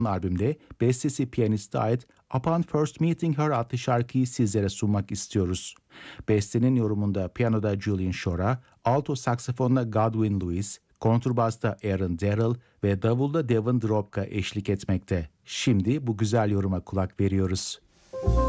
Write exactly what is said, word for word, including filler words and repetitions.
albümde bestesi piyaniste ait Upon First Meeting Her adlı şarkıyı sizlere sunmak istiyoruz. Bestenin yorumunda piyanoda Julian Shora, alto saksafonda Godwin Lewis, kontrbasta Aaron Darrell ve davulda Devin Dropka eşlik etmekte. Şimdi bu güzel yoruma kulak veriyoruz.